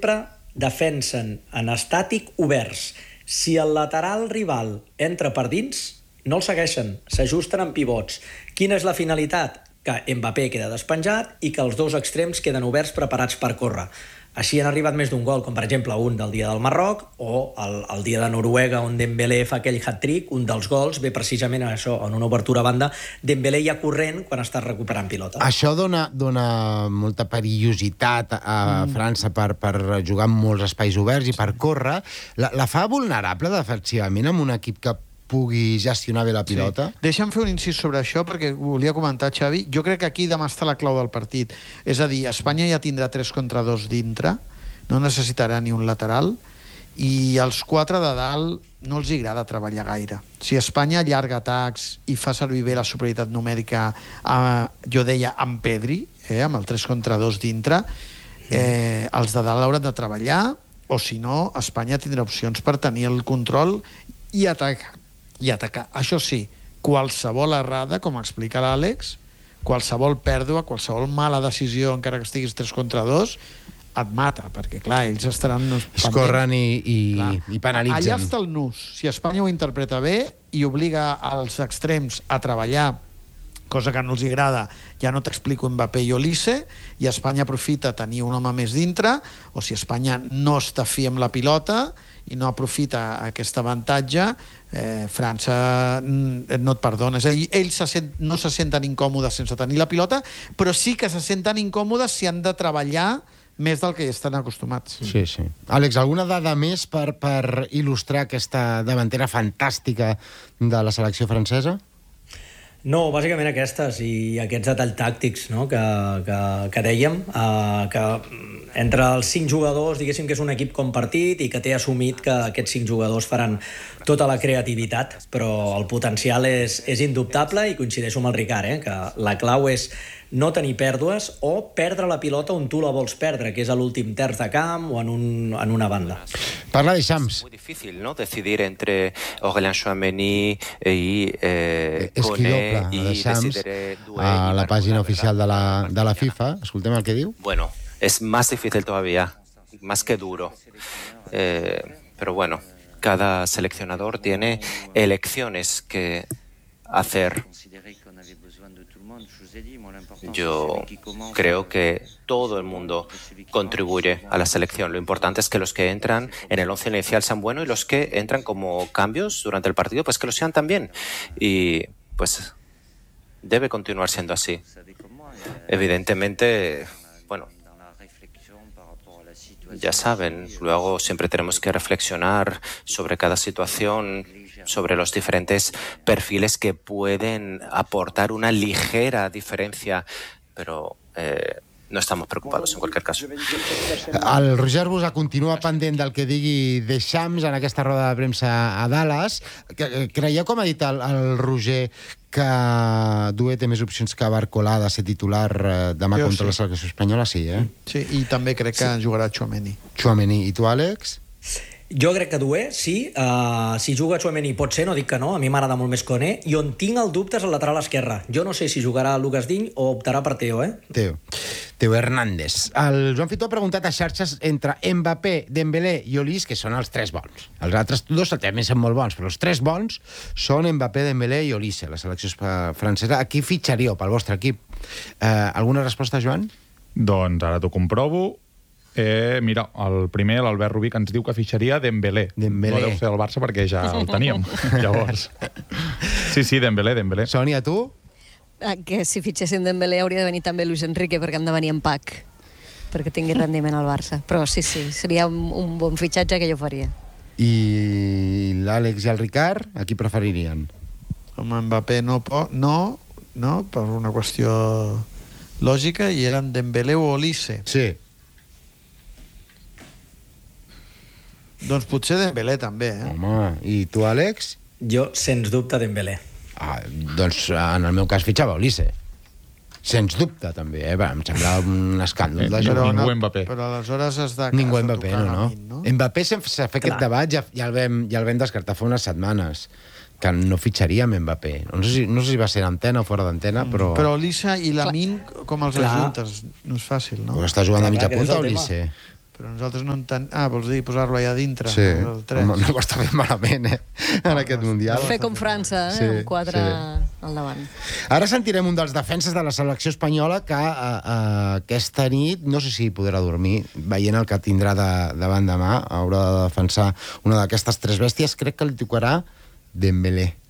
sempre defensen en estàtic oberts. Si el lateral rival entra per dins, no el segueixen, s'ajusten en pivots. Quina és la finalitat? Que Mbappé queda despenjat i que els dos extrems queden oberts preparats per córrer. Així han arribat més d'un gol, com per exemple un del dia del Marroc o el dia de Noruega, on Dembélé fa aquell hat-trick. Un dels gols ve precisament en això, en una obertura a banda. Dembélé ja corrent quan està recuperant pilota. Això dona molta perillositat a França per jugar en molts espais oberts i per córrer. La fa vulnerable defensivament amb un equip que pugui gestionar bé la pilota? Sí. Deixa'm fer un incís sobre això, perquè volia comentar, Xavi. Jo crec que aquí demà està la clau del partit. És a dir, Espanya ja tindrà 3 contra 2 dintre, no necessitarà ni un lateral, i els 4 de dalt no els agrada treballar gaire. Si Espanya allarga atacs i fa servir bé la superioritat numèrica, jo deia, amb Pedri, amb el 3 contra 2 dintre, els de dalt hauran de treballar, o si no, Espanya tindrà opcions per tenir el control i atacar. Això sí, qualsevol errada, com explica l'Àlex, qualsevol pèrdua, qualsevol mala decisió, encara que estiguis 3 contra 2, et mata, perquè, clar, ells estaran... Es corren i penalitzen. Allà està el nus. Si Espanya ho interpreta bé i obliga als extrems a treballar, cosa que no els agrada, ja no t'explico Mbappé i Olise, i Espanya aprofita tenir un home més dintre, o si Espanya no està fi amb la pilota i no aprofita aquest avantatge, França no et perdona. És a dir, ells no se senten incòmodes sense tenir la pilota, però sí que se senten incòmodes si han de treballar més del que estan acostumats. Sí. Àlex, alguna dada més per il·lustrar aquesta davantera fantàstica de la selecció francesa? No, bàsicament aquestes i aquests detalls tàctics, no? que dèiem, que entre els 5 jugadors, diguéssim que és un equip compartit i que té assumit que aquests 5 jugadors faran tota la creativitat, però el potencial és indubtable i coincideixo amb el Ricard, que la clau és no tenir pèrdues o perdre la pilota on tu la vols perdre, que és a l'últim terç de camp o en una banda. Parla de Champs. Es muy difícil, ¿no? Decidir entre Aurélien Tchouaméni y Koné y Désiré Doué. A la pàgina oficial de la FIFA. Escoltem el que diu. Bueno, es más difícil todavía, más que duro. Pero bueno, cada seleccionador tiene elecciones que hacer. Yo creo que todo el mundo contribuye a la selección. Lo importante es que los que entran en el 11 inicial sean buenos y los que entran como cambios durante el partido, pues que lo sean también. Y pues debe continuar siendo así. Evidentemente, bueno, ya saben, luego siempre tenemos que reflexionar sobre cada situación, sobre los diferentes perfiles que pueden aportar una ligera diferencia, pero no estamos preocupados en cualquier caso. El Roger Busa continua pendent del que digui Deschamps en aquesta roda de premsa a Dallas. Creieu, com ha dit el Roger, que Doué té més opcions que Barcolà de ser titular demà contra la selecció espanyola? Sí, Sí, i també crec que jugarà Tchouaméni. Tchouaméni. I tu, Àlex? Jo crec que Doué, sí. Si juga Tchouaméni pot ser, no dic que no. A mi m'agrada molt més Koné. I on tinc el dubte és el lateral esquerre. Jo no sé si jugarà Lucas Digne o optarà per Teo, Teo Hernández. El Joan Fito ha preguntat a xarxes entre Mbappé, Dembélé i Olise, que són els 3 bons. Els altres 2 també són molt bons, però els 3 bons són Mbappé, Dembélé i Olise, la selecció francesa. A qui fitxaríeu pel vostre equip? Alguna resposta, Joan? Doncs ara t'ho comprovo. Mira, el primer, l'Albert Rubí, que ens diu que fitxaria Dembélé. No deu ser el Barça perquè ja el teníem, llavors. Sí, Dembélé. Sònia, tu? Que si fitxessin Dembélé hauria de venir també Luis Enrique, perquè han de venir en pack, perquè tingui rendiment al Barça. Però sí, seria un bon fitxatge que jo faria. I l'Àlex i el Ricard, a qui preferirien? Home, Mbappé no, per una qüestió lògica, i eren Dembélé o Olise. Sí. Doncs potser Dembélé també, Home, i tu, Àlex? Jo, sens dubte, Dembélé. Doncs en el meu cas fitxava Olise. Sens dubte, també, Em sembla un escàndol. Ningú Mbappé. Però aleshores has de... Ningú Mbappé, no. Mbappé s'ha fet aquest debat, ja el vam descartar fa unes setmanes, que no fitxaríem Mbappé. No sé si va ser en antena o fora d'antena, però... Però Olise i Lamine, com els ajuntes? No és fàcil, no? Està jugant a mitja punta, Olise. Però nosaltres no entenem... Vols dir posar-lo allà dintre? Sí, El 3. no ho està fent malament, en aquest Mundial. Fer com França, Sí, amb 4 sí. al davant. Ara sentirem un dels defenses de la selecció espanyola que aquesta nit, no sé si podrà dormir, veient el que tindrà davant demà, haurà de defensar una d'aquestes tres bèsties. Crec que li tocarà Dembélé.